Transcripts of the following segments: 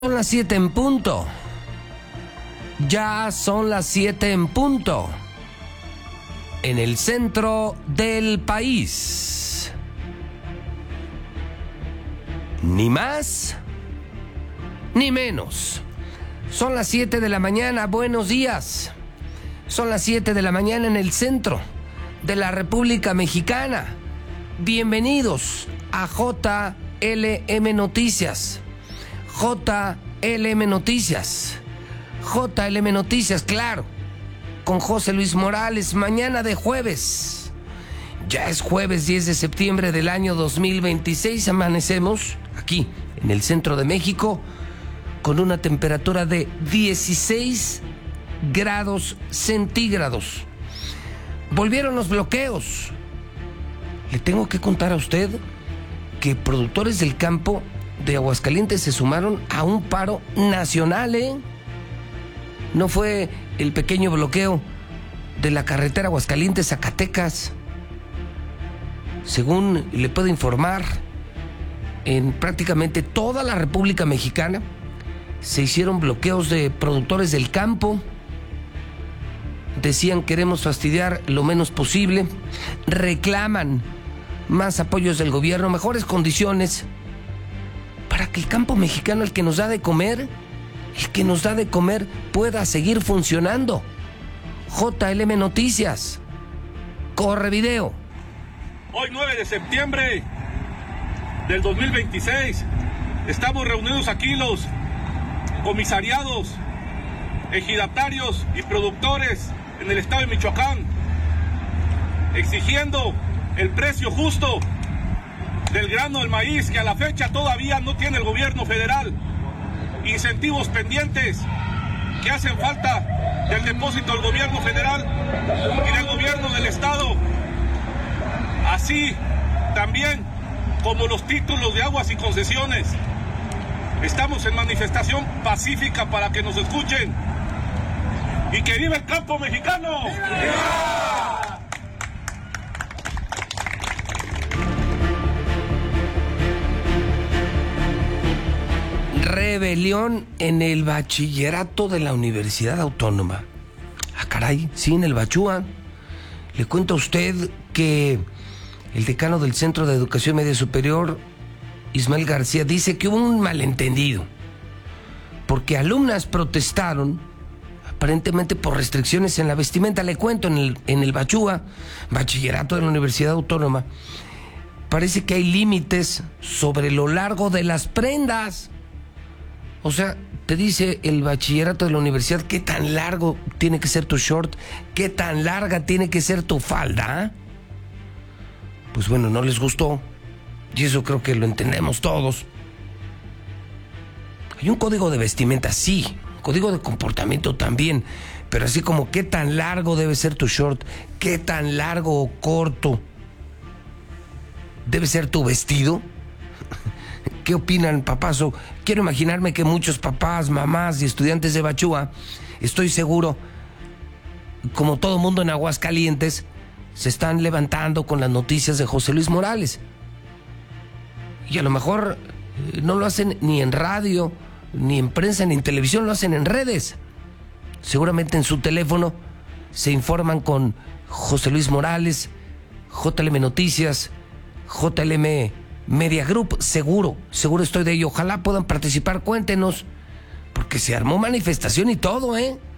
Son las 7 en punto. Ya son las 7 en punto. En el centro del país. Ni más, ni menos. Son las 7 de la mañana. Buenos días. Son las 7 de la mañana en el centro de la República Mexicana. Bienvenidos a JLM Noticias. JLM Noticias. JLM Noticias, claro. Con José Luis Morales, mañana de jueves. Ya es jueves 10 de septiembre del año 2026. Amanecemos aquí, en el centro de México, con una temperatura de 16 grados centígrados. Volvieron los bloqueos. Le tengo que contar a usted que productores del campo de Aguascalientes se sumaron a un paro nacional, ¿eh? No fue el pequeño bloqueo de la carretera Aguascalientes-Zacatecas. Según le puedo informar, en prácticamente toda la República Mexicana se hicieron bloqueos de productores del campo. Decían: queremos fastidiar lo menos posible. Reclaman más apoyos del gobierno, mejores condiciones para que el campo mexicano, el que nos da de comer, pueda seguir funcionando. JLM Noticias. Corre video. Hoy 9 de septiembre del 2026 estamos reunidos aquí los comisariados, ejidatarios y productores en el estado de Michoacán, exigiendo el precio justo del grano del maíz que a la fecha todavía no tiene el gobierno federal, incentivos pendientes que hacen falta del depósito del gobierno federal y del gobierno del estado, así también como los títulos de aguas y concesiones. Estamos en manifestación pacífica para que nos escuchen. ¡Y que viva el campo mexicano! ¡Viva! Rebelión en el bachillerato de la Universidad Autónoma. Ah, caray, sí, en el Bachúa. Le cuento a usted que el decano del Centro de Educación Media Superior, Ismael García, dice que hubo un malentendido, porque alumnas protestaron aparentemente por restricciones en la vestimenta. Le cuento, en el Bachúa, bachillerato de la Universidad Autónoma, parece que hay límites sobre lo largo de las prendas. O sea, te dice el bachillerato de la universidad qué tan largo tiene que ser tu short, qué tan larga tiene que ser tu falda. Pues bueno, no les gustó, y eso creo que lo entendemos todos. Hay un código de vestimenta, sí, un código de comportamiento también, pero así como qué tan largo debe ser tu short, qué tan largo o corto debe ser tu vestido. ¿Qué opinan, papás? Quiero imaginarme que muchos papás, mamás y estudiantes de Bachúa, estoy seguro, como todo mundo en Aguascalientes, se están levantando con las noticias de José Luis Morales. Y a lo mejor no lo hacen ni en radio, ni en prensa, ni en televisión, lo hacen en redes. Seguramente en su teléfono se informan con José Luis Morales, JLM Noticias, JLM Media Group. Seguro estoy de ello. Ojalá puedan participar, cuéntenos, porque se armó manifestación y todo,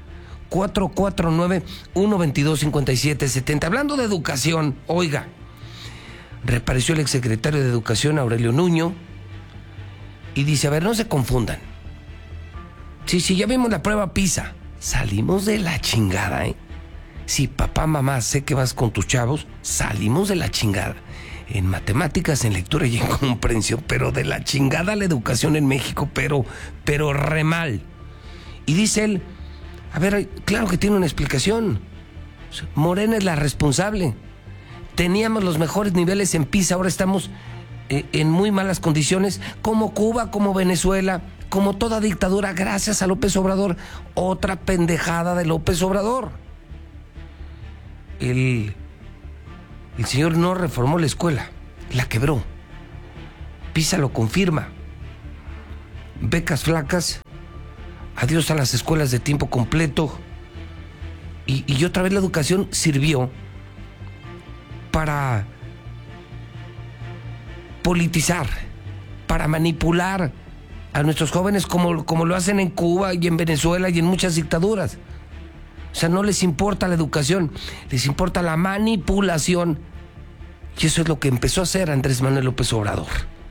449-122-5770. Hablando de educación, oiga, reapareció el exsecretario de Educación, Aurelio Nuño, y dice: a ver, no se confundan. Sí, ya vimos la prueba PISA. Salimos de la chingada, Sí, papá, mamá, sé que vas con tus chavos, salimos de la chingada. En matemáticas, en lectura y en comprensión, pero de la chingada la educación en México, pero re mal. Y dice él: a ver, claro que tiene una explicación. Morena es la responsable. Teníamos los mejores niveles en PISA, ahora estamos en muy malas condiciones, como Cuba, como Venezuela, como toda dictadura, gracias a López Obrador. Otra pendejada de López Obrador. El señor no reformó la escuela, la quebró. PISA lo confirma. becas flacas, adiós a las escuelas de tiempo completo. Y otra vez la educación sirvió para politizar, para manipular a nuestros jóvenes como lo hacen en Cuba y en Venezuela y en muchas dictaduras. O sea, no les importa la educación, les importa la manipulación. Y eso es lo que empezó a hacer Andrés Manuel López Obrador.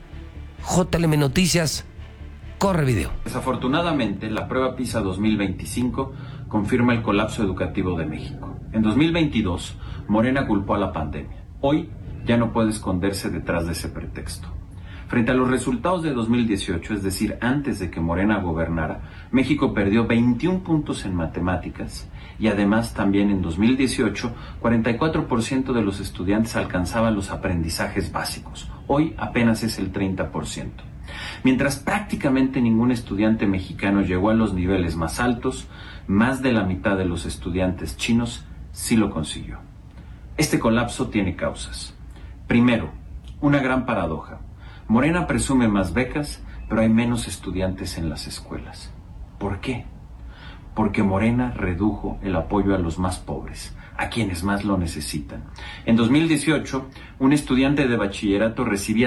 JLM Noticias, corre video. Desafortunadamente, la prueba PISA 2025 confirma el colapso educativo de México. En 2022, Morena culpó a la pandemia. Hoy ya no puede esconderse detrás de ese pretexto. Frente a los resultados de 2018, es decir, antes de que Morena gobernara, México perdió 21 puntos en matemáticas y además también en 2018, 44% de los estudiantes alcanzaban los aprendizajes básicos. Hoy apenas es el 30%. Mientras prácticamente ningún estudiante mexicano llegó a los niveles más altos, más de la mitad de los estudiantes chinos sí lo consiguió. Este colapso tiene causas. Primero, una gran paradoja. Morena presume más becas, pero hay menos estudiantes en las escuelas. ¿Por qué? Porque Morena redujo el apoyo a los más pobres, a quienes más lo necesitan. En 2018, un estudiante de bachillerato recibía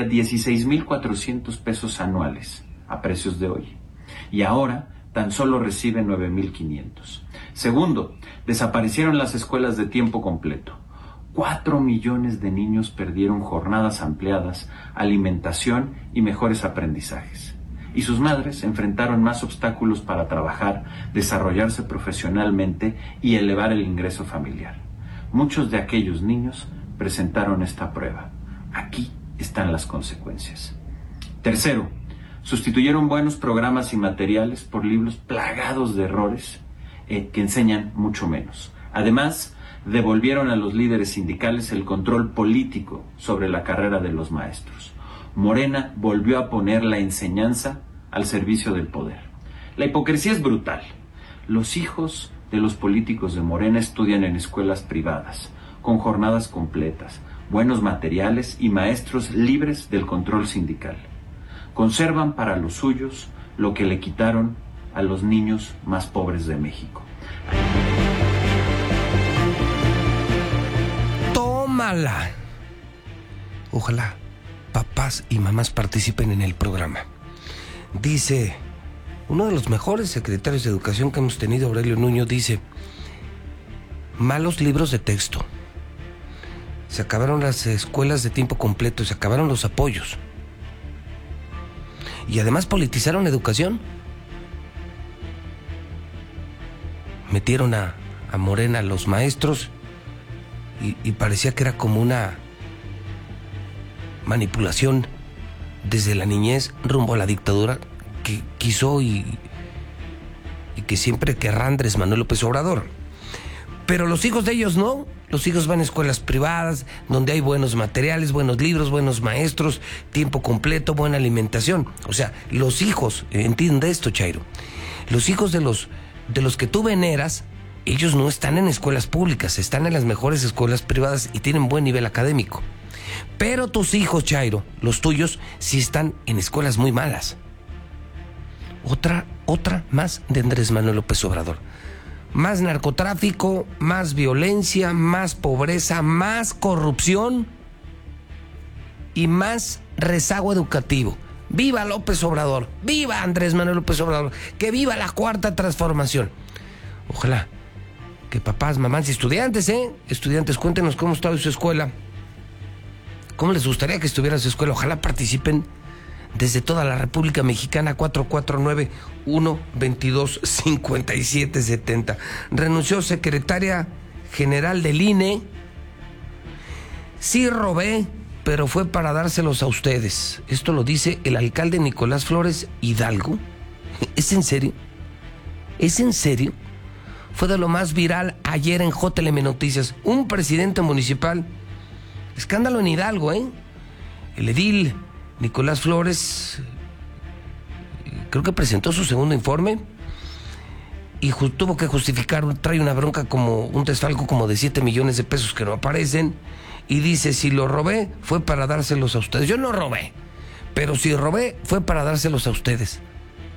16,400 pesos anuales, a precios de hoy. Y ahora tan solo recibe 9,500. Segundo, desaparecieron las escuelas de tiempo completo. 4 millones de niños perdieron jornadas ampliadas, alimentación y mejores aprendizajes. Y sus madres enfrentaron más obstáculos para trabajar, desarrollarse profesionalmente y elevar el ingreso familiar. Muchos de aquellos niños presentaron esta prueba. Aquí están las consecuencias. Tercero, sustituyeron buenos programas y materiales por libros plagados de errores que enseñan mucho menos. Además, devolvieron a los líderes sindicales el control político sobre la carrera de los maestros. Morena volvió a poner la enseñanza al servicio del poder. La hipocresía es brutal. Los hijos de los políticos de Morena estudian en escuelas privadas, con jornadas completas, buenos materiales y maestros libres del control sindical. Conservan para los suyos lo que le quitaron a los niños más pobres de México. ¡Tómala! Ojalá papás y mamás participen en el programa. Dice uno de los mejores secretarios de educación que hemos tenido, Aurelio Nuño, dice: malos libros de texto, se acabaron las escuelas de tiempo completo, se acabaron los apoyos y además politizaron educación. Metieron a Morena los maestros y parecía que era como una manipulación desde la niñez rumbo a la dictadura que quiso y que siempre querrá Andrés Manuel López Obrador. Pero los hijos de ellos no. Los hijos van a escuelas privadas donde hay buenos materiales, buenos libros, buenos maestros, tiempo completo, buena alimentación. O sea, los hijos, entiende esto, Chairo, los hijos de los que tú veneras, ellos no están en escuelas públicas, están en las mejores escuelas privadas y tienen buen nivel académico. Pero tus hijos, Chairo, los tuyos, sí están en escuelas muy malas. Otra más de Andrés Manuel López Obrador. Más narcotráfico, más violencia, más pobreza, más corrupción y más rezago educativo. ¡Viva López Obrador! ¡Viva Andrés Manuel López Obrador! ¡Que viva la cuarta transformación! Ojalá que papás, mamás y estudiantes, estudiantes, cuéntenos cómo está hoy su escuela. ¿Cómo les gustaría que estuviera su escuela? Ojalá participen desde toda la República Mexicana. 449-122-5770. Renunció secretaria general del INE. Sí robé, pero fue para dárselos a ustedes. Esto lo dice el alcalde Nicolás Flores Hidalgo. ¿Es en serio? ¿Es en serio? Fue de lo más viral ayer en JLM Noticias. Un presidente municipal. Escándalo en Hidalgo, El edil Nicolás Flores creo que presentó su segundo informe y tuvo que justificar, trae una bronca como un desfalco como de 7 millones de pesos que no aparecen y dice: si lo robé fue para dárselos a ustedes. Yo no robé, pero si robé fue para dárselos a ustedes.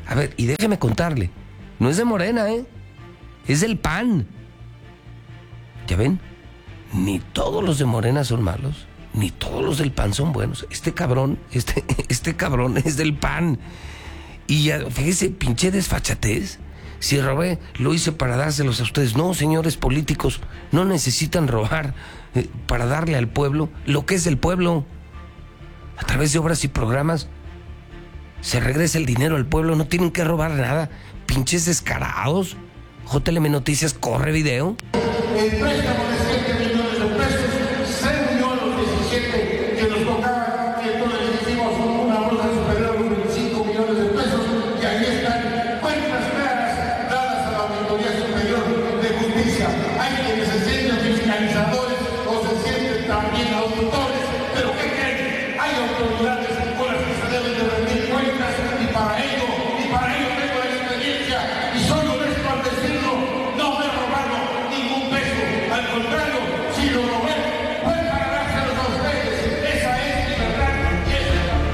A ver, y déjeme contarle, no es de Morena, es del PAN. ¿Ya ven? Ni todos los de Morena son malos, ni todos los del PAN son buenos. Este cabrón es del PAN. Y ya, fíjese, pinche desfachatez. Si robé, lo hice para dárselos a ustedes. No, señores políticos, no necesitan robar para darle al pueblo lo que es del pueblo. A través de obras y programas se regresa el dinero al pueblo, no tienen que robar nada. Pinches descarados. JLM Noticias, corre video. El préstamo de 7 millones de pesos se unió a los 17 que nos tocaban, y entonces hicimos una bolsa superior a los 25 millones de pesos, y ahí están cuentas claras dadas a la Auditoría Superior de Justicia. Hay quienes se sienten fiscalizadores o se sienten también auditores, pero ¿qué creen? Hay autoridades con las que se deben de rendir cuentas, y para ello tengo la experiencia, y soy honesto al decirlo, no me he robado ningún peso, al contrario, si lo robé, fue para dárselos a ustedes. Esa es libertad y es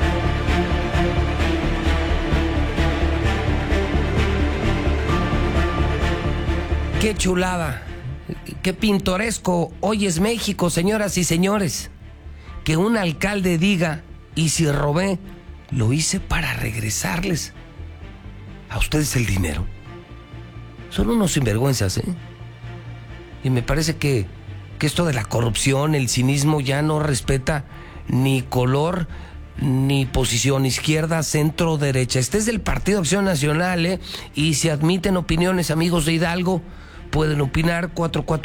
verdad. ¡Qué chulada! ¡Qué pintoresco! Hoy es México, señoras y señores. Que un alcalde diga, y si robé, lo hice para regresarles a ustedes el dinero. Son unos sinvergüenzas, Y me parece que esto de la corrupción, el cinismo, ya no respeta ni color ni posición, izquierda, centro, derecha. Este es del Partido Acción Nacional, y si admiten opiniones, amigos de Hidalgo, pueden opinar.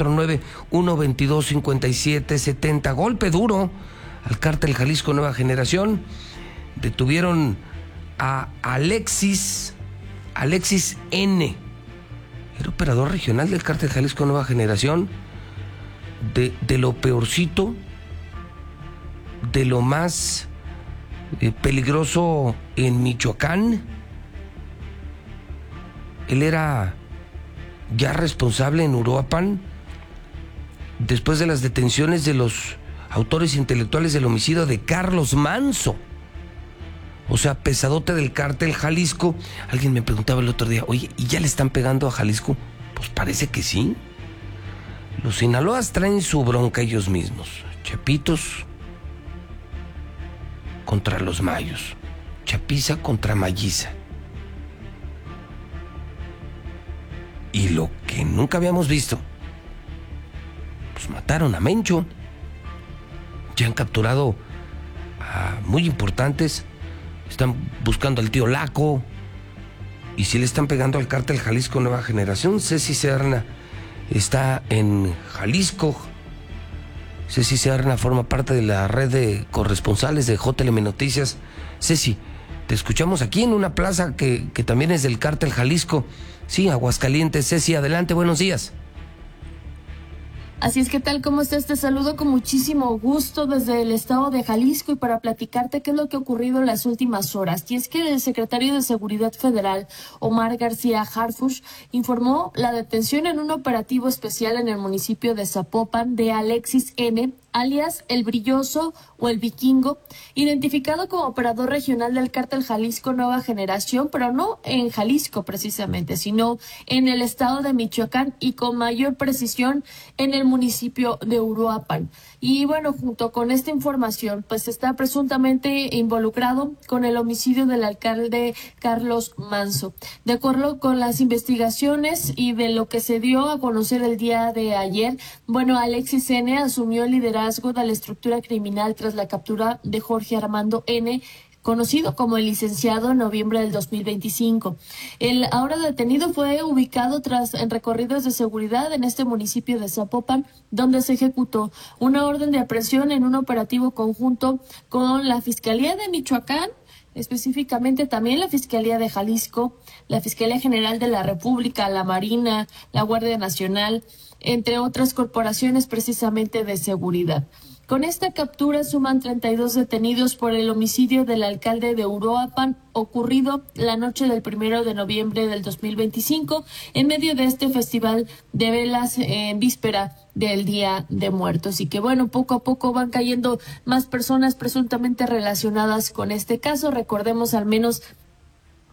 449-122-5770. Golpe duro al cártel Jalisco Nueva Generación. Detuvieron a Alexis N., era operador regional del cártel Jalisco Nueva Generación, de lo peorcito, de lo más peligroso en Michoacán. Él era ya responsable en Uruapan después de las detenciones de los autores intelectuales del homicidio de Carlos Manso. O sea, pesadote del cártel Jalisco. Alguien me preguntaba el otro día, oye, ¿y ya le están pegando a Jalisco? Pues parece que sí. Los Sinaloas traen su bronca ellos mismos. Chapitos contra los mayos. Chapiza contra Mayiza. Y lo que nunca habíamos visto, pues mataron a Mencho. Ya han capturado a muy importantes. Están buscando al tío Laco. Y si le están pegando al cártel Jalisco Nueva Generación. Ceci Serna está en Jalisco. Ceci Serna forma parte de la red de corresponsales de JLM Noticias. Ceci, te escuchamos aquí en una plaza que también es del cártel Jalisco. Sí, Aguascalientes. Ceci, adelante, buenos días. Así es, que tal, ¿cómo estás? Te saludo con muchísimo gusto desde el estado de Jalisco y para platicarte qué es lo que ha ocurrido en las últimas horas. Y es que el secretario de Seguridad Federal, Omar García Harfuch, informó la detención en un operativo especial en el municipio de Zapopan de Alexis N., alias El Brilloso o El Vikingo, identificado como operador regional del cártel Jalisco Nueva Generación, pero no en Jalisco precisamente, sino en el estado de Michoacán y con mayor precisión en el municipio de Uruapan. Y bueno, junto con esta información, pues está presuntamente involucrado con el homicidio del alcalde Carlos Manso. De acuerdo con las investigaciones y de lo que se dio a conocer el día de ayer, bueno, Alexis N. asumió el liderazgo de la estructura criminal tras la captura de Jorge Armando N., conocido como el licenciado, en noviembre del 2025. El ahora detenido fue ubicado en recorridos de seguridad en este municipio de Zapopan, donde se ejecutó una orden de aprehensión en un operativo conjunto con la Fiscalía de Michoacán, específicamente también la Fiscalía de Jalisco, la Fiscalía General de la República, la Marina, la Guardia Nacional, entre otras corporaciones precisamente de seguridad. Con esta captura suman 32 detenidos por el homicidio del alcalde de Uruapan, ocurrido la noche del 1 de noviembre del 2025, en medio de este festival de velas en víspera del Día de Muertos. Y que bueno, poco a poco van cayendo más personas presuntamente relacionadas con este caso. Recordemos al menos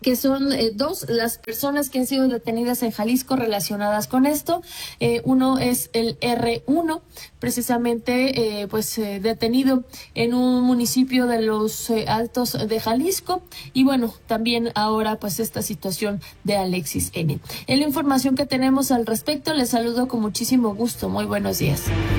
que son dos las personas que han sido detenidas en Jalisco relacionadas con esto. Uno es el R1, precisamente detenido en un municipio de los Altos de Jalisco, y bueno, también ahora pues esta situación de Alexis N. En la información que tenemos al respecto, les saludo con muchísimo gusto. Muy buenos días.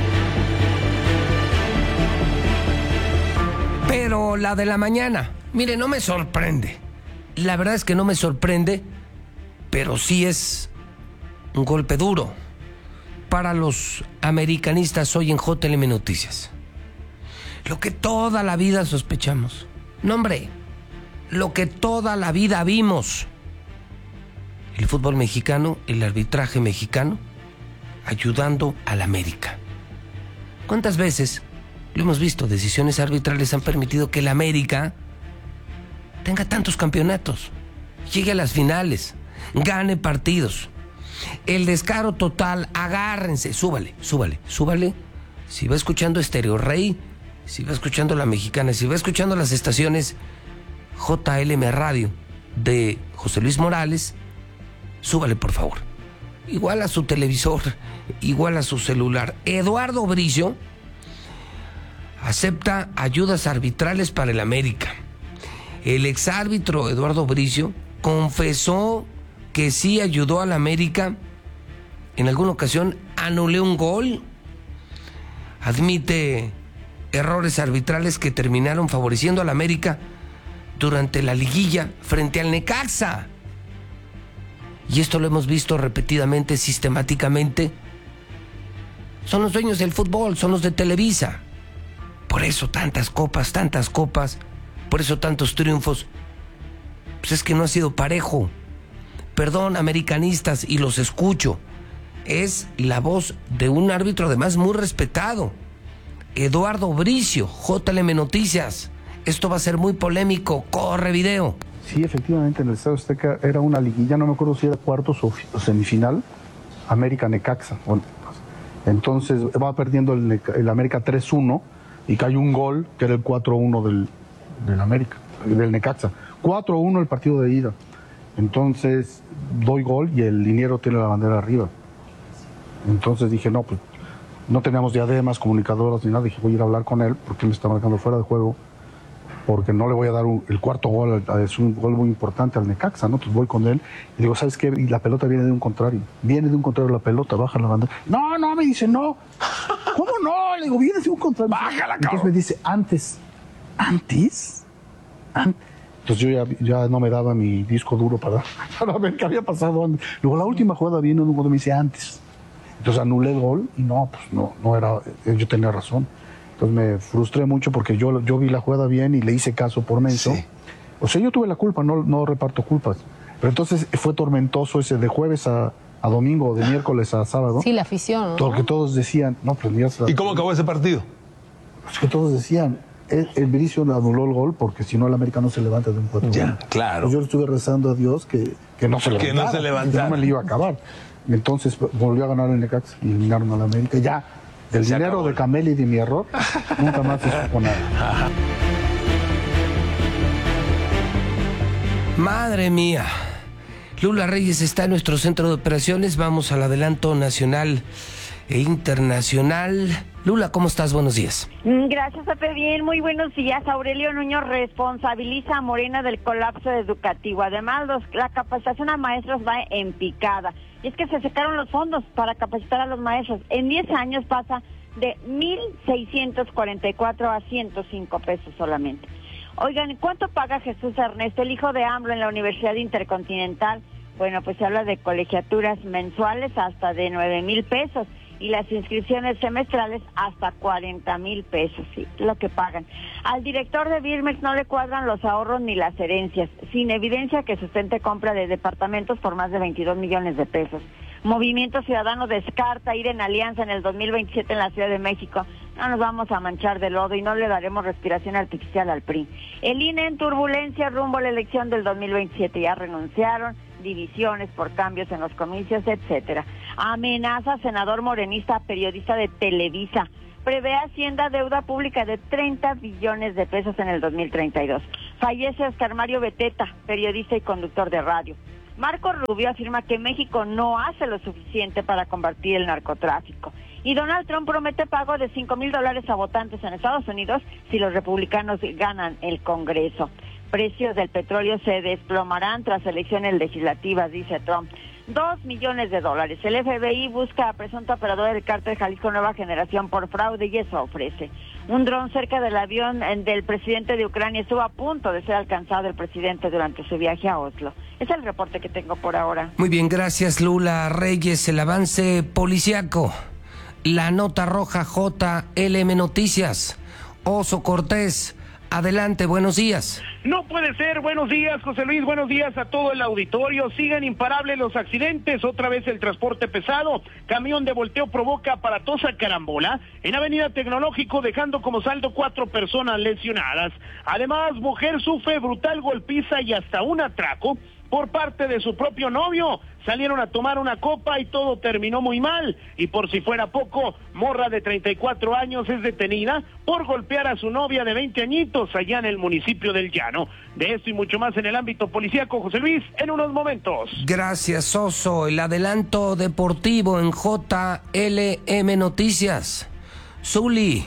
Pero la de la mañana, mire, no me sorprende. La verdad es que no me sorprende, pero sí es un golpe duro para los americanistas hoy en JLM Noticias. Lo que toda la vida sospechamos. No, hombre, lo que toda la vida vimos. El fútbol mexicano, el arbitraje mexicano, ayudando al América. ¿Cuántas veces lo hemos visto? Decisiones arbitrales han permitido que el América tenga tantos campeonatos, llegue a las finales, gane partidos. El descaro total, agárrense, súbale. Si va escuchando Estéreo Rey, si va escuchando La Mexicana, si va escuchando las estaciones JLM Radio de José Luis Morales, súbale por favor. Igual a su televisor, igual a su celular. Eduardo Bricio acepta ayudas arbitrales para el América. El exárbitro Eduardo Bricio confesó que sí ayudó al América. En alguna ocasión anuló un gol. Admite errores arbitrales que terminaron favoreciendo al América durante la liguilla frente al Necaxa. Y esto lo hemos visto repetidamente, sistemáticamente. Son los dueños del fútbol, son los de Televisa. Por eso tantas copas, por eso tantos triunfos. Pues es que no ha sido parejo. Perdón, americanistas, y los escucho. Es la voz de un árbitro además muy respetado, Eduardo Bricio, JLM Noticias. Esto va a ser muy polémico. Corre video. Sí, efectivamente, en el Estadio Azteca era una liguilla, no me acuerdo si era cuartos o semifinal, América-Necaxa. Bueno, entonces va perdiendo el América 3-1 y cae un gol que era el 4-1 del América, del Necaxa. 4-1 el partido de ida. Entonces doy gol y el liniero tiene la bandera arriba. Entonces dije, no, pues no teníamos diademas, comunicadoras ni nada. Dije, voy a ir a hablar con él porque me está marcando fuera de juego, porque no le voy a dar el cuarto gol, es un gol muy importante al Necaxa, ¿no? Pues voy con él y digo, ¿sabes qué? Y la pelota viene de un contrario. Viene de un contrario la pelota, baja la bandera. No, me dice, no. ¿Cómo no? Le digo, viene de un contrario. Bájala, cabrón. Entonces me dice, ¿Antes? Entonces yo ya no me daba mi disco duro para ver qué había pasado antes. Luego la última jugada viene de un gol, me dice, antes. Entonces anulé el gol y no era, yo tenía razón. Entonces me frustré mucho porque yo vi la jugada bien y le hice caso por menso. Sí. O sea, yo tuve la culpa, no reparto culpas. Pero entonces fue tormentoso ese de jueves a domingo, de miércoles a sábado. Sí, la afición, ¿no? Porque todos decían, no, pues ya se... ¿Y cómo acabó ese partido? Es que todos decían, el Bricio anuló el gol porque si no el América no se levanta de un 4-1. Ya, claro. Pues yo le estuve rezando a Dios que no se levantara. Que no se levantara. Que no me le iba a acabar. Entonces volvió a ganar el Necaxa y eliminaron a la América. Ya, del dinero acabó. De Cameli y de mi error, nunca más se supo nada. Madre mía. Lula Reyes está en nuestro centro de operaciones. Vamos al adelanto nacional e internacional. Lula, ¿cómo estás? Buenos días. Gracias, Pepe. Bien, muy buenos días. Aurelio Nuño responsabiliza a Morena del colapso educativo. Además, la capacitación a maestros va en picada. Y es que se secaron los fondos para capacitar a los maestros. En 10 años pasa de 1,644 a 105 pesos solamente. Oigan, ¿cuánto paga Jesús Ernesto, el hijo de AMLO, en la Universidad Intercontinental? Bueno, pues se habla de colegiaturas mensuales hasta de 9,000 pesos y las inscripciones semestrales hasta 40,000 pesos, sí, lo que pagan. Al director de Birmex no le cuadran los ahorros ni las herencias, sin evidencia que sustente compra de departamentos por más de 22 millones de pesos. Movimiento Ciudadano descarta ir en alianza en el 2027 en la Ciudad de México. No nos vamos a manchar de lodo y no le daremos respiración artificial al PRI. El INE en turbulencia rumbo a la elección del 2027. Ya renunciaron, divisiones por cambios en los comicios, etcétera. Amenaza senador morenista, periodista de Televisa. Prevé Hacienda deuda pública de 30 billones de pesos en el 2032. Fallece Oscar Mario Beteta, periodista y conductor de radio. Marco Rubio afirma que México no hace lo suficiente para combatir el narcotráfico. Y Donald Trump promete pago de $5,000 a votantes en Estados Unidos si los republicanos ganan el Congreso. Precios del petróleo se desplomarán tras elecciones legislativas, dice Trump. $2 millones. El FBI busca a presunto operador del cártel Jalisco Nueva Generación por fraude y eso ofrece. Un dron cerca del avión del presidente de Ucrania estuvo a punto de ser alcanzado el presidente durante su viaje a Oslo. Es el reporte que tengo por ahora. Muy bien, gracias Lula Reyes. El avance policiaco. La nota roja JLM Noticias. Oso Cortés. Adelante, buenos días. No puede ser, buenos días José Luis, buenos días a todo el auditorio. Siguen imparables los accidentes, otra vez el transporte pesado, camión de volteo provoca aparatosa carambola en Avenida Tecnológico, dejando como saldo 4 personas lesionadas. Además, mujer sufre brutal golpiza y hasta un atraco por parte de su propio novio. Salieron a tomar una copa y todo terminó muy mal. Y por si fuera poco, morra de 34 años es detenida por golpear a su novia de 20 añitos allá en el municipio del Llano. De esto y mucho más en el ámbito policíaco, José Luis, en unos momentos. Gracias, Oso. El adelanto deportivo en JLM Noticias. Zuli,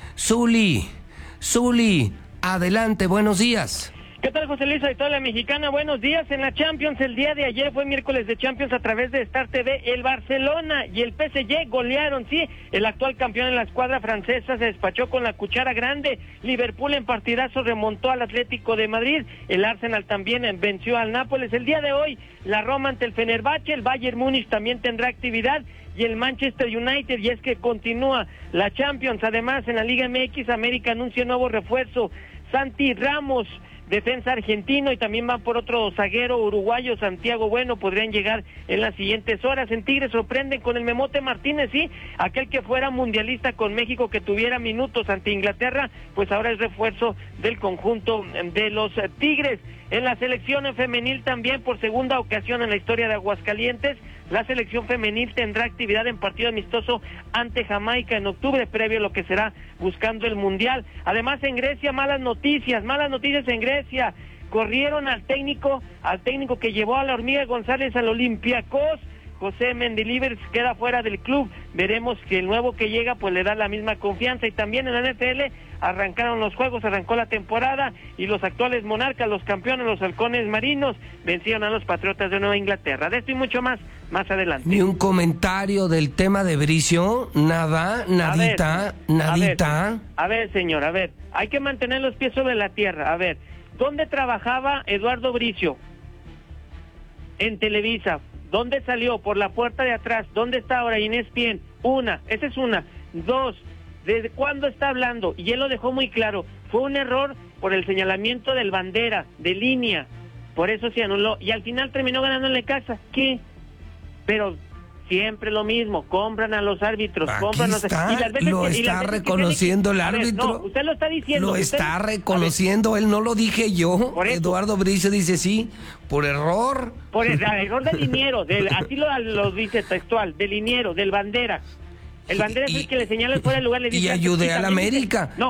adelante, buenos días. ¿Qué tal, José Luis? Soy toda la mexicana. Buenos días. En la Champions, el día de ayer fue miércoles de Champions a través de Star TV. El Barcelona y el PSG golearon, sí. El actual campeón en la escuadra francesa se despachó con la cuchara grande. Liverpool en partidazo remontó al Atlético de Madrid. El Arsenal también venció al Nápoles. El día de hoy, la Roma ante el Fenerbahce. El Bayern Múnich también tendrá actividad. Y el Manchester United, y es que continúa la Champions. Además, en la Liga MX, América anuncia nuevo refuerzo. Santi Ramos, defensa argentino, y también va por otro zaguero uruguayo, Santiago Bueno, podrían llegar en las siguientes horas. En Tigres sorprenden con el Memote Martínez, sí, aquel que fuera mundialista con México, que tuviera minutos ante Inglaterra, pues ahora es refuerzo del conjunto de los Tigres. En la selección femenil también, por segunda ocasión en la historia de Aguascalientes, la selección femenil tendrá actividad en partido amistoso ante Jamaica en octubre, previo a lo que será buscando el Mundial. Además, en Grecia, malas noticias en Grecia. Corrieron al técnico que llevó a la Hormiga González al Olympiacos. José Mendilibar queda fuera del club. Veremos que el nuevo que llega pues le da la misma confianza. Y también en la NFL arrancaron los juegos, arrancó la temporada, y los actuales monarcas, los campeones, los halcones marinos, vencieron a los Patriotas de Nueva Inglaterra. De esto y mucho más adelante. Ni un comentario del tema de Bricio, nada, nadita. A ver, señor, hay que mantener los pies sobre la tierra. A ver, ¿dónde trabajaba Eduardo Bricio? En Televisa. ¿Dónde salió? Por la puerta de atrás. ¿Dónde está ahora? En ESPN. Esa es una. 2, ¿desde cuándo está hablando? Y él lo dejó muy claro. Fue un error por el señalamiento del bandera, de línea. Por eso se anuló. Y al final terminó ganando en Necaxa. ¿Qué? Pero siempre lo mismo. Compran a los árbitros. Lo está reconociendo el árbitro. No, usted lo está diciendo. Lo está reconociendo. Él no lo dije yo. Eduardo Bricio dice sí. Por error. Por el error del liniero. Así lo dice textual. Del liniero, del bandera. El bandera es el que le señala fuera del lugar. Le dice, y ayudé al América. No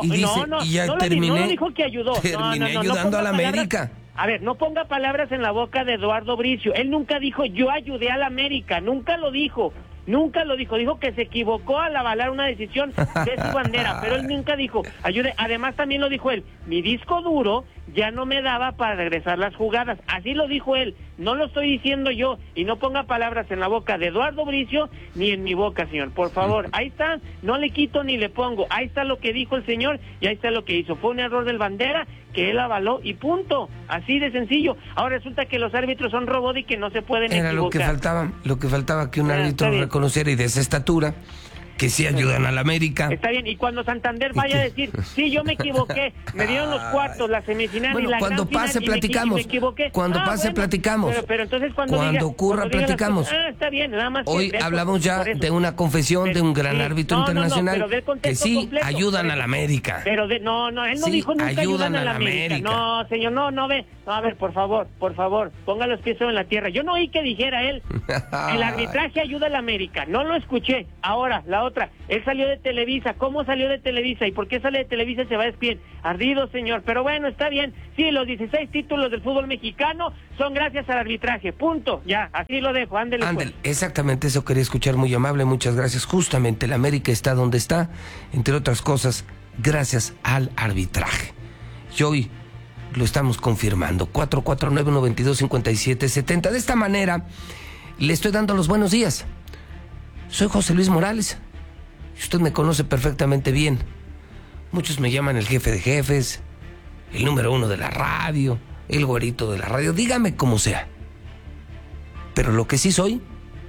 lo dijo que ayudó. Terminé ayudando al América. A ver, no ponga palabras en la boca de Eduardo Bricio. Él nunca dijo yo ayudé al América. Nunca lo dijo. Dijo que se equivocó al avalar una decisión de su bandera, pero él nunca dijo ayude. Además también lo dijo él, mi disco duro ya no me daba para regresar las jugadas. Así lo dijo él, no lo estoy diciendo yo. Y no ponga palabras en la boca de Eduardo Bricio ni en mi boca, señor, por favor. Ahí está, no le quito ni le pongo. Ahí está lo que dijo el señor y ahí está lo que hizo. Fue un error del bandera que él avaló y punto, así de sencillo. Ahora resulta que los árbitros son robots y que no se pueden equivocar. Era lo que faltaba que un árbitro reconociera, y de esa estatura, que sí ayudan al América. Está bien, y cuando Santander vaya a decir, sí, yo me equivoqué, me dieron los cuartos, la semifinal y la cuando gran pase final, platicamos. me equivoqué. Cuando pase platicamos. Pero entonces cuando ocurra platicamos. Está bien, nada más. Hoy hablamos ya de una confesión de un gran árbitro internacional que sí completo, ayudan al América. Pero él no dijo nunca ayudan al América. No, señor, no ve. No, a ver, por favor, ponga los pies en la tierra. Yo no oí que dijera él, el arbitraje ayuda al América. No lo escuché. Ahora, la otra, él salió de Televisa, ¿cómo salió de Televisa? ¿Y por qué sale de Televisa y se va a ESPN? Ardido, señor, pero bueno, está bien. Sí, los 16 títulos del fútbol mexicano son gracias al arbitraje, punto, ya, así lo dejo, ándele. Ándale, exactamente eso quería escuchar, muy amable, muchas gracias. Justamente el América está donde está, entre otras cosas, gracias al arbitraje. Y hoy lo estamos confirmando. 449-122-5770. De esta manera, le estoy dando los buenos días. Soy José Luis Morales. Y usted me conoce perfectamente bien. Muchos me llaman el jefe de jefes, el número 1 de la radio, el güerito de la radio. Dígame como sea. Pero lo que sí soy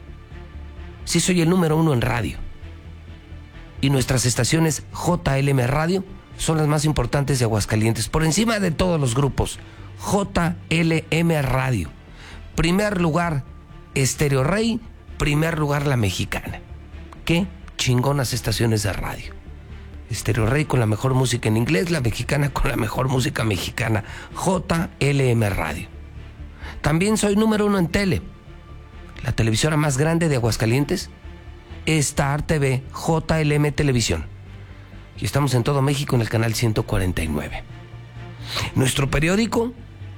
el número 1 en radio. Y nuestras estaciones JLM Radio son las más importantes de Aguascalientes, por encima de todos los grupos. JLM Radio. Primer lugar, Estéreo Rey. Primer lugar, La Mexicana. Qué chingonas estaciones de radio. Estéreo Rey con la mejor música en inglés, La Mexicana con la mejor música mexicana. JLM Radio. También soy número 1 en tele. La televisora más grande de Aguascalientes, Star TV, JLM Televisión. Y estamos en todo México en el canal 149. Nuestro periódico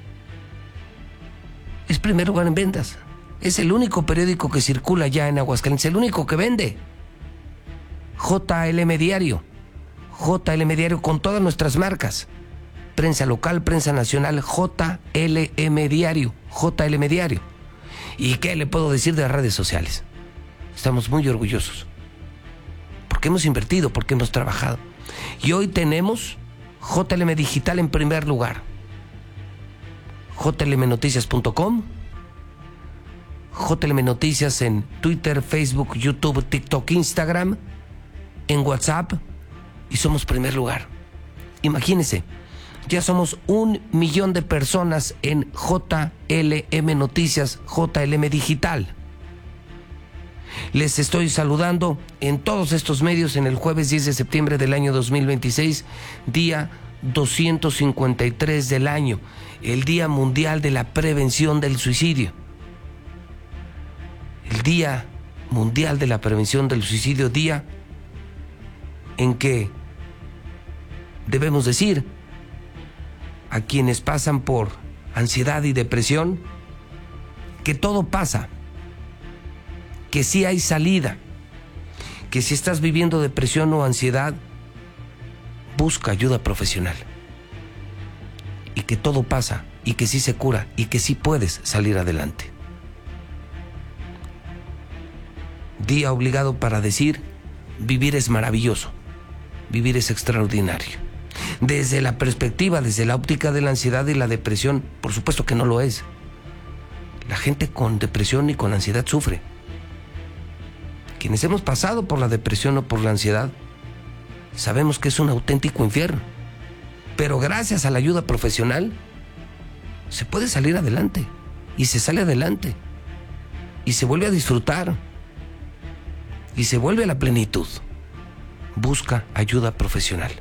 es primer lugar en ventas. Es el único periódico que circula ya en Aguascalientes, el único que vende. JLM Diario. JLM Diario con todas nuestras marcas. Prensa local, prensa nacional, JLM Diario. JLM Diario. ¿Y qué le puedo decir de las redes sociales? Estamos muy orgullosos. Porque hemos invertido, porque hemos trabajado. Y hoy tenemos JLM Digital en primer lugar. JLMnoticias.com. JLM Noticias en Twitter, Facebook, YouTube, TikTok, Instagram, en WhatsApp, y somos primer lugar. Imagínense, ya somos 1 millón de personas en JLM Noticias, JLM Digital. Les estoy saludando en todos estos medios en el jueves 10 de septiembre del año 2026, día 253 del año, el Día Mundial de la Prevención del Suicidio. El Día Mundial de la Prevención del Suicidio, día en que debemos decir a quienes pasan por ansiedad y depresión que todo pasa, que sí hay salida, que si estás viviendo depresión o ansiedad, busca ayuda profesional, y que todo pasa, y que sí se cura, y que sí puedes salir adelante. Día obligado para decir, vivir es maravilloso, vivir es extraordinario. Desde la perspectiva, desde la óptica de la ansiedad y la depresión, por supuesto que no lo es. La gente con depresión y con ansiedad sufre. Quienes hemos pasado por la depresión o por la ansiedad, sabemos que es un auténtico infierno. Pero gracias a la ayuda profesional, se puede salir adelante. Y se sale adelante. Y se vuelve a disfrutar. Y se vuelve a la plenitud. Busca ayuda profesional.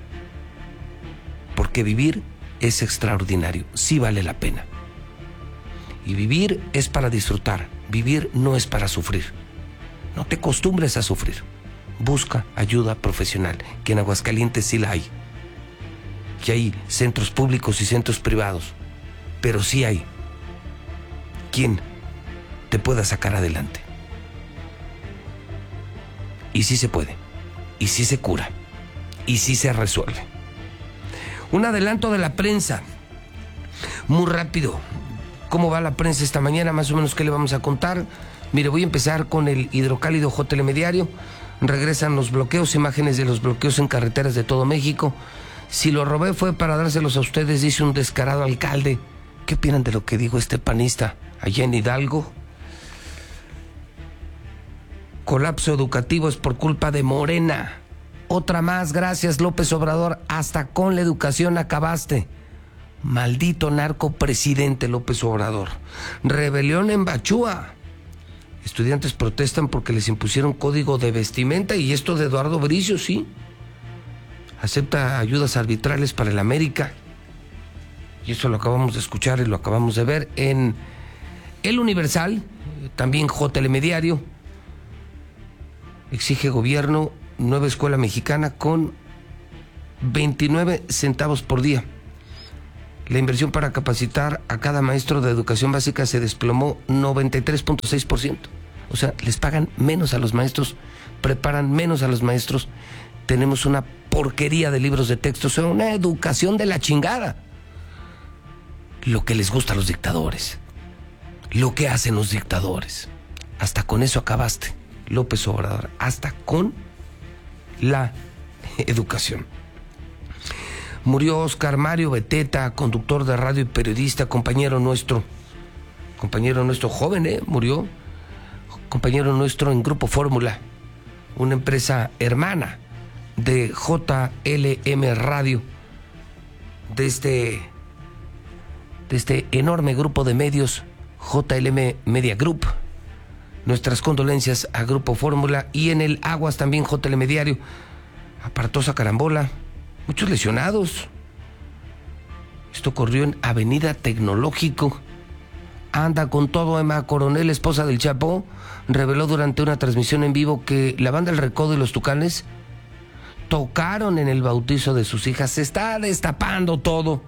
Porque vivir es extraordinario. Sí vale la pena. Y vivir es para disfrutar. Vivir no es para sufrir. No te acostumbres a sufrir. Busca ayuda profesional, que en Aguascalientes sí la hay. Que hay centros públicos y centros privados, pero sí hay quien te pueda sacar adelante. Y sí se puede, y sí se cura, y sí se resuelve. Un adelanto de la prensa, muy rápido. ¿Cómo va la prensa esta mañana? Más o menos, ¿qué le vamos a contar? Mire, voy a empezar con el hidrocálido JLM Diario. Regresan los bloqueos, imágenes de los bloqueos en carreteras de todo México. Si lo robé fue para dárselos a ustedes, dice un descarado alcalde. ¿Qué opinan de lo que dijo este panista allá en Hidalgo? Colapso educativo es por culpa de Morena. Otra más, gracias López Obrador, hasta con la educación acabaste. Maldito narco presidente López Obrador. Rebelión en Bachúa. Estudiantes protestan porque les impusieron código de vestimenta, y esto de Eduardo Bricio, sí. Acepta ayudas arbitrales para el América. Y eso lo acabamos de escuchar y lo acabamos de ver en El Universal, también JLM Diario. exige gobierno nueva escuela mexicana con 29 centavos por día. La inversión para capacitar a cada maestro de educación básica se desplomó 93.6%. O sea, les pagan menos a los maestros, preparan menos a los maestros. Tenemos una porquería de libros de texto, o sea, una educación de la chingada. Lo que les gusta a los dictadores, lo que hacen los dictadores. Hasta con eso acabaste, López Obrador, hasta con la educación. Murió Oscar Mario Beteta, conductor de radio y periodista, compañero nuestro joven, murió, compañero nuestro en Grupo Fórmula, una empresa hermana de JLM Radio, de este enorme grupo de medios, JLM Media Group. Nuestras condolencias a Grupo Fórmula, y en el Aguas también JLM Diario. Aparatosa carambola, muchos lesionados. Esto ocurrió en Avenida Tecnológico. Anda con todo. Emma Coronel, esposa del Chapo, reveló durante una transmisión en vivo que la banda El Recodo y los Tucanes tocaron en el bautizo de sus hijas. Se está destapando todo.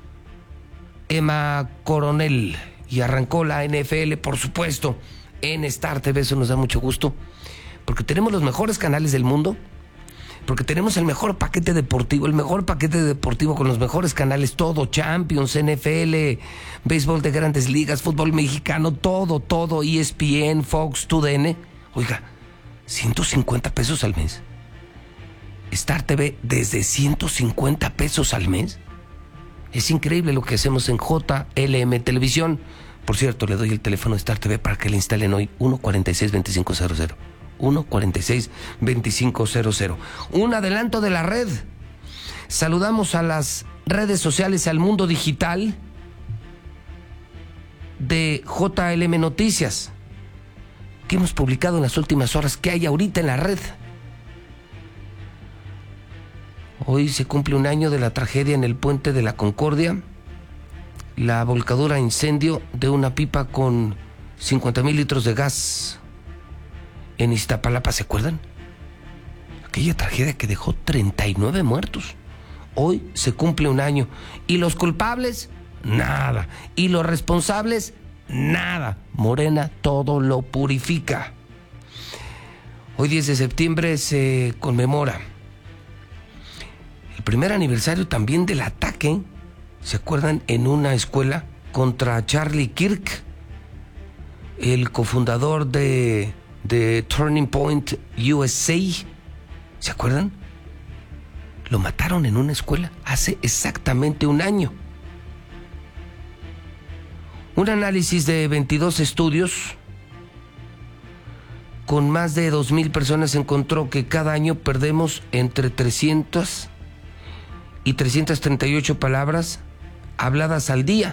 Emma Coronel, y arrancó la NFL, por supuesto, en Star TV. Eso nos da mucho gusto, porque tenemos los mejores canales del mundo, porque tenemos el mejor paquete deportivo con los mejores canales, todo, Champions, NFL, béisbol de grandes ligas, fútbol mexicano, todo, ESPN, Fox, TUDN. Oiga, 150 pesos al mes. Star TV desde 150 pesos al mes. Es increíble lo que hacemos en JLM Televisión. Por cierto, le doy el teléfono de Star TV para que le instalen hoy, 146-2500. 146-2500. Un adelanto de la red. Saludamos a las redes sociales, al mundo digital de JLM Noticias, que hemos publicado en las últimas horas. ¿Qué hay ahorita en la red? Hoy se cumple un año de la tragedia en el Puente de la Concordia, la volcadura a incendio de una pipa con 50,000 litros de gas en Iztapalapa, ¿se acuerdan? Aquella tragedia que dejó 39 muertos. Hoy se cumple un año. ¿Y los culpables? Nada. ¿Y los responsables? Nada. Morena todo lo purifica. Hoy 10 de septiembre se conmemora el primer aniversario también del ataque, ¿se acuerdan? En una escuela contra Charlie Kirk, el cofundador de Turning Point USA. ¿Se acuerdan? Lo mataron en una escuela hace exactamente un año. Un análisis de 22 estudios con más de 2,000 personas encontró que cada año perdemos entre 300 y 338 palabras habladas al día.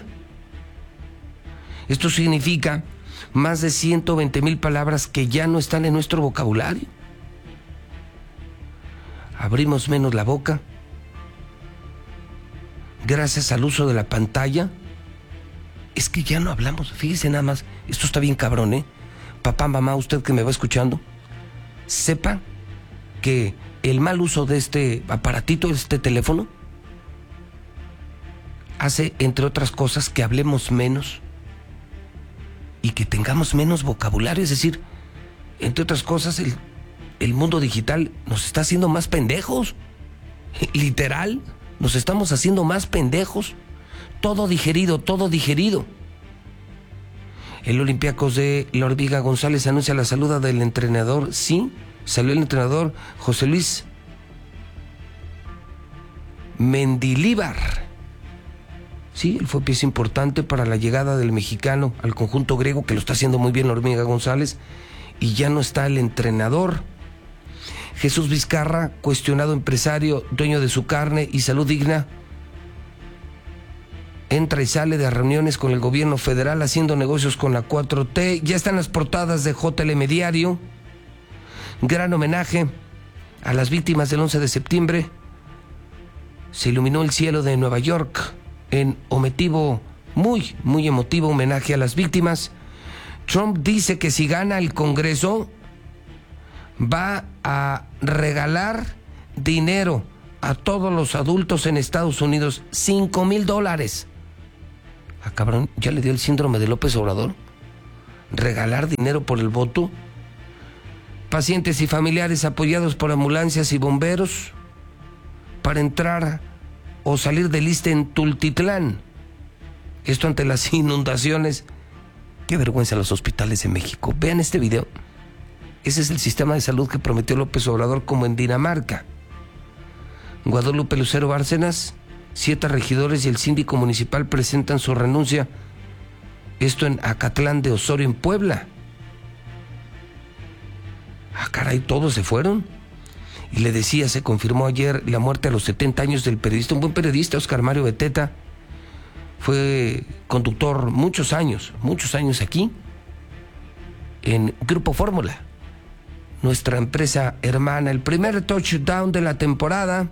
Esto significa más de 120,000 palabras que ya no están en nuestro vocabulario. Abrimos menos la boca gracias al uso de la pantalla. Es que ya no hablamos. Fíjese nada más, esto está bien cabrón, Papá, mamá, usted que me va escuchando, sepa que el mal uso de este aparatito, de este teléfono, hace, entre otras cosas, que hablemos menos y que tengamos menos vocabulario. Es decir, entre otras cosas, el mundo digital nos está haciendo más pendejos. Literal, nos estamos haciendo más pendejos. Todo digerido. El Olympiacos de La Orbiga González anuncia la salida del entrenador. Sí, salió el entrenador José Luis Mendilíbar. Sí, él fue pieza importante para la llegada del mexicano al conjunto griego, que lo está haciendo muy bien La Hormiga González, y ya no está el entrenador. Jesús Vizcarra, cuestionado empresario, dueño de Su Carne y Salud Digna, entra y sale de reuniones con el gobierno federal haciendo negocios con la 4T. Ya están las portadas de JLM Diario. Gran homenaje a las víctimas del 11 de septiembre. Se iluminó el cielo de Nueva York en muy emotivo homenaje a las víctimas. Trump dice que si gana el Congreso va a regalar dinero a todos los adultos en Estados Unidos, $5,000. Ah, cabrón, ¿ya le dio el síndrome de López Obrador? ¿Regalar dinero por el voto? Pacientes y familiares apoyados por ambulancias y bomberos para entrar o salir del ISSSTE en Tultitlán. Esto ante las inundaciones. Qué vergüenza los hospitales de México. Vean este video. Ese es el sistema de salud que prometió López Obrador, como en Dinamarca. Guadalupe Lucero Bárcenas, 7 regidores y el síndico municipal presentan su renuncia. Esto en Acatlán de Osorio, en Puebla. Ah, caray, todos se fueron. Y le decía, se confirmó ayer la muerte a los 70 años del periodista, un buen periodista, Oscar Mario Beteta. Fue conductor muchos años aquí, en Grupo Fórmula, nuestra empresa hermana. El primer touchdown de la temporada.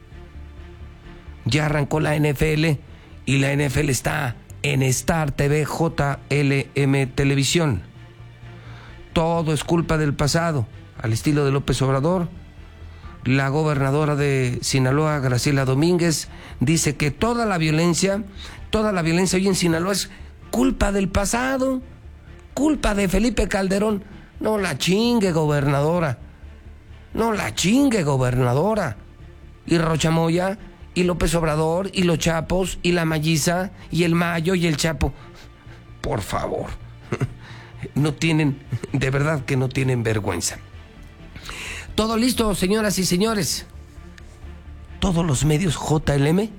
Ya arrancó la NFL y la NFL está en Star TV, JLM Televisión. Todo es culpa del pasado, al estilo de López Obrador. La gobernadora de Sinaloa, Graciela Domínguez, dice que toda la violencia hoy en Sinaloa es culpa del pasado, culpa de Felipe Calderón. No la chingue, gobernadora. No la chingue, gobernadora. Y Rochamoya, y López Obrador, y los Chapos, y la Malliza, y el Mayo, y el Chapo. Por favor. No tienen, de verdad que no tienen vergüenza. Todo listo, señoras y señores. Todos los medios JLM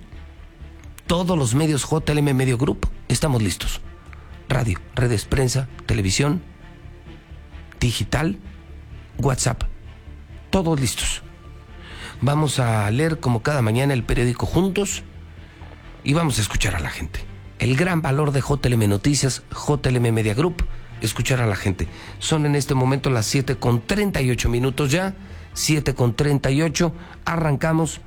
Medio Group, estamos listos. Radio, redes, prensa, televisión, digital, WhatsApp, todos listos. Vamos a leer como cada mañana el periódico juntos y vamos a escuchar a la gente. El gran valor de JLM Noticias, JLM Media Group, escuchar a la gente. Son en este momento las 7:38 ya, 7:38, arrancamos.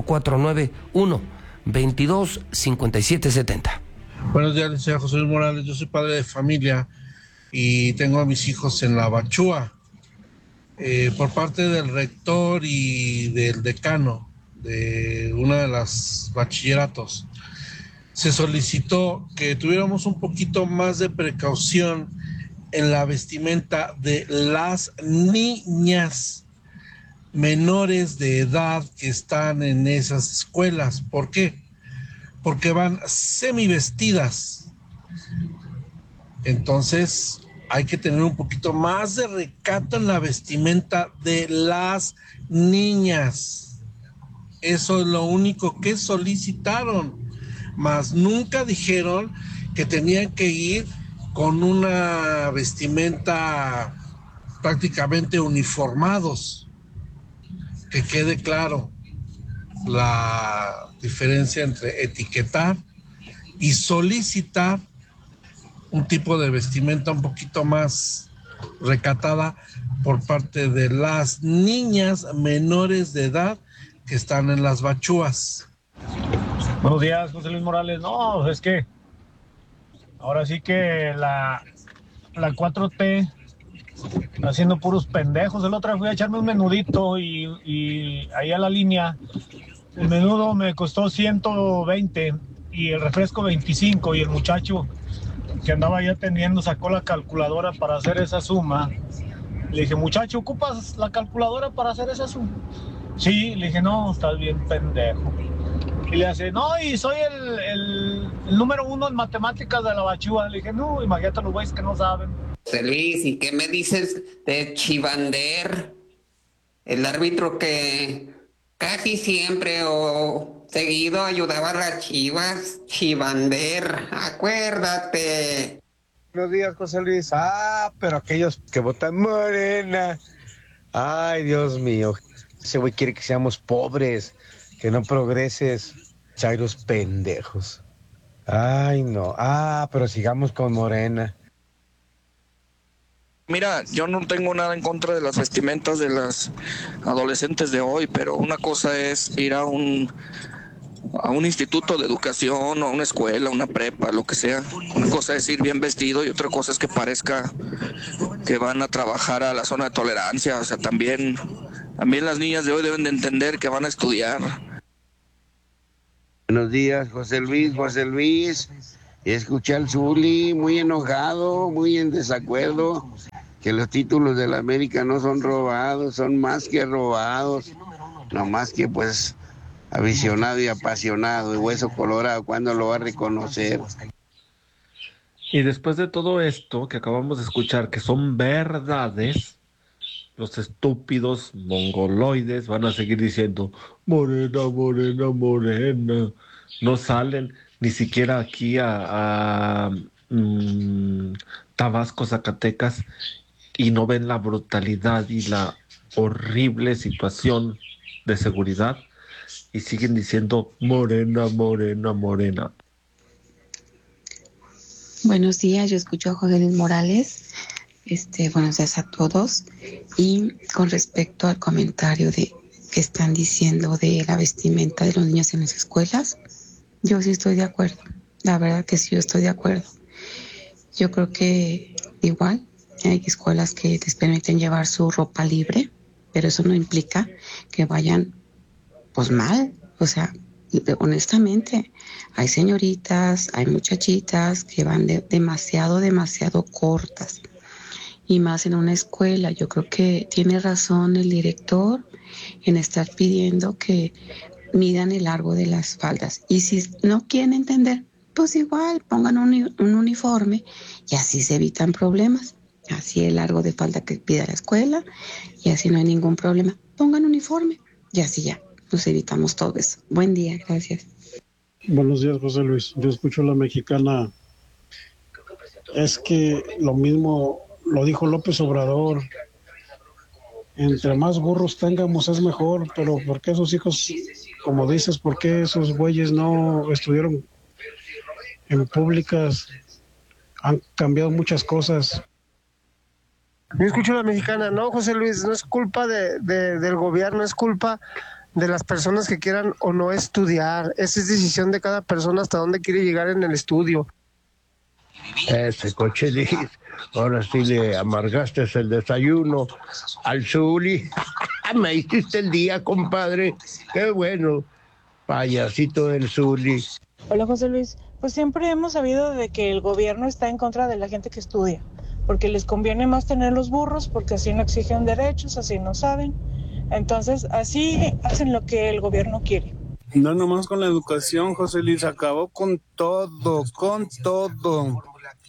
449-122-5770. Buenos días, licenciado José Luis Morales. Yo soy padre de familia y tengo a mis hijos en la Bachúa. Por parte del rector y del decano de una de las bachilleratos, se solicitó que tuviéramos un poquito más de precaución en la vestimenta de las niñas menores de edad que están en esas escuelas. ¿Por qué? Porque van semivestidas. Entonces hay que tener un poquito más de recato en la vestimenta de las niñas. Eso es lo único que solicitaron, mas nunca dijeron que tenían que ir con una vestimenta prácticamente uniformados. Que quede claro la diferencia entre etiquetar y solicitar un tipo de vestimenta un poquito más recatada por parte de las niñas menores de edad que están en las bachúas. Buenos días, José Luis Morales. No, es que ahora sí que la 4T haciendo puros pendejos. El otro día fui a echarme un menudito y ahí a la línea el menudo me costó 120 y el refresco 25, y el muchacho que andaba ahí atendiendo sacó la calculadora para hacer esa suma. Le dije, muchacho, ¿ocupas la calculadora para hacer esa suma? Sí, le dije, no, estás bien pendejo. Y le hace, no, y soy el número 1 en matemáticas de la Bachúa. Le dije, no, imagínate los güeyes que no saben. Luis, ¿y qué me dices de Chivander? El árbitro que casi siempre o seguido ayudaba a las Chivas. Chivander, acuérdate. Buenos días, José Luis. Pero aquellos que votan Morena. Ay, Dios mío. Ese güey quiere que seamos pobres, que no progreses. Chairos pendejos. Ay, no. Pero sigamos con Morena. Mira, yo no tengo nada en contra de las vestimentas de las adolescentes de hoy, pero una cosa es ir a un a un instituto de educación o a una escuela, una prepa, lo que sea. Una cosa es ir bien vestido y otra cosa es que parezca que van a trabajar a la zona de tolerancia. O sea, también las niñas de hoy deben de entender que van a estudiar. Buenos días, José Luis. Escuché al Zuli muy enojado, muy en desacuerdo, que los títulos de la América no son robados, son más que robados, no más que pues aficionado y apasionado, y hueso colorado, ¿cuándo lo va a reconocer? Y después de todo esto que acabamos de escuchar, que son verdades, los estúpidos mongoloides van a seguir diciendo morena, morena, morena. No salen ni siquiera aquí a Tabasco, Zacatecas, y no ven la brutalidad y la horrible situación de seguridad y siguen diciendo morena, morena, morena. Buenos días, yo escucho a José Luis Morales. Buenos días a todos. Y con respecto al comentario de que están diciendo de la vestimenta de los niños en las escuelas, yo sí estoy de acuerdo. La verdad que sí, yo estoy de acuerdo. Yo creo que igual hay escuelas que les permiten llevar su ropa libre, pero eso no implica que vayan pues mal. O sea, honestamente, hay señoritas, hay muchachitas que van demasiado cortas. Y más en una escuela. Yo creo que tiene razón el director en estar pidiendo que midan el largo de las faldas. Y si no quieren entender, pues igual pongan un uniforme y así se evitan problemas. Así el largo de falda que pida la escuela y así no hay ningún problema. Pongan uniforme y así ya nos evitamos todo eso. Buen día, gracias. Buenos días, José Luis. Yo escucho a la mexicana. Es que lo mismo lo dijo López Obrador. Entre más burros tengamos es mejor, pero ¿por qué esos hijos, como dices, por qué esos güeyes no estudiaron en públicas? Han cambiado muchas cosas. Yo escucho a la mexicana. No, José Luis, no es culpa del gobierno, es culpa de las personas que quieran o no estudiar. Esa es decisión de cada persona hasta dónde quiere llegar en el estudio. Ese Cochelis, ahora sí le amargaste el desayuno al Zuli. Me hiciste el día, compadre. Qué bueno, payasito del Zuli. Hola, José Luis. Pues siempre hemos sabido de que el gobierno está en contra de la gente que estudia, porque les conviene más tener los burros, porque así no exigen derechos, así no saben. Entonces, así hacen lo que el gobierno quiere. No nomás con la educación, José Luis, acabó con todo, con todo.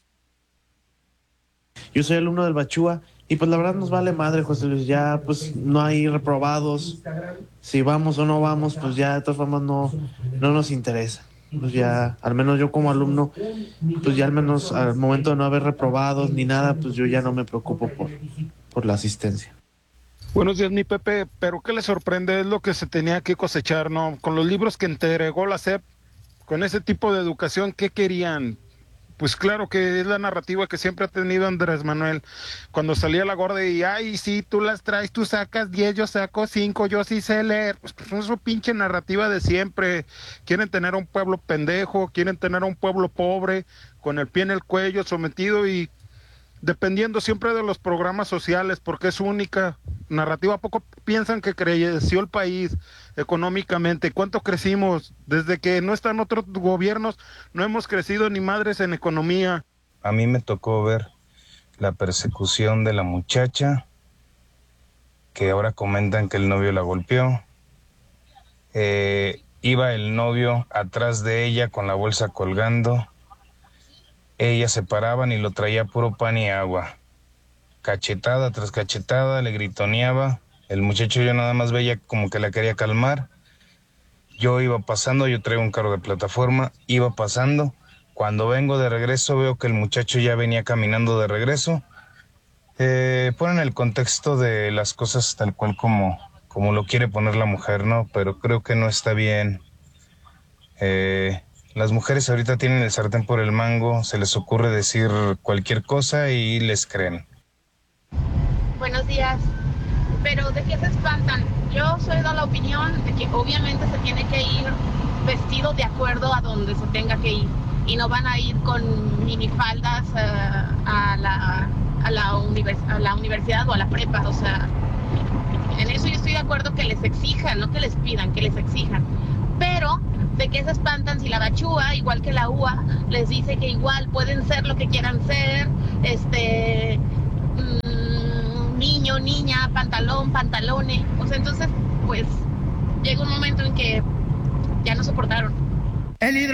Yo soy alumno del Bachúa y pues la verdad nos vale madre, José Luis, ya pues no hay reprobados, si vamos o no vamos, pues ya de todas formas no nos interesa. Pues ya, al menos yo como alumno, pues ya al menos al momento de no haber reprobados ni nada, pues yo ya no me preocupo por la asistencia. Buenos días, mi Pepe, pero ¿qué le sorprende? Es lo que se tenía que cosechar, ¿no? Con los libros que entregó la SEP, con ese tipo de educación, ¿qué querían? Pues claro que es la narrativa que siempre ha tenido Andrés Manuel. Cuando salía la gorda y, ay, sí, tú las traes, tú sacas 10, yo saco 5, yo sí sé leer. Pues es su pinche narrativa de siempre. Quieren tener a un pueblo pendejo, quieren tener a un pueblo pobre, con el pie en el cuello, sometido y dependiendo siempre de los programas sociales, porque es su única narrativa. ¿A poco piensan que creció el país económicamente? ¿Cuánto crecimos? Desde que no están otros gobiernos, no hemos crecido ni madres en economía. A mí me tocó ver la persecución de la muchacha, que ahora comentan que el novio la golpeó. Iba el novio atrás de ella con la bolsa colgando. Ellas se paraban y lo traía puro pan y agua. Cachetada tras cachetada, le gritoneaba. El muchacho yo nada más veía como que la quería calmar. Yo iba pasando, yo traigo un carro de plataforma, iba pasando. Cuando vengo de regreso veo que el muchacho ya venía caminando de regreso. Ponen el contexto de las cosas tal cual como lo quiere poner la mujer, ¿no? Pero creo que no está bien. Las mujeres ahorita tienen el sartén por el mango, se les ocurre decir cualquier cosa y les creen. Buenos días. Pero ¿de qué se espantan? Yo soy de la opinión de que obviamente se tiene que ir vestido de acuerdo a donde se tenga que ir y no van a ir con minifaldas a la universidad o a la prepa. O sea, en eso yo estoy de acuerdo que les exijan, no que les pidan, que les exijan. Pero de que se espantan si la Bachúa, igual que la UA, les dice que igual pueden ser lo que quieran ser, niño, niña, pantalón, pantalone. O sea, entonces, pues, llega un momento en que ya no soportaron.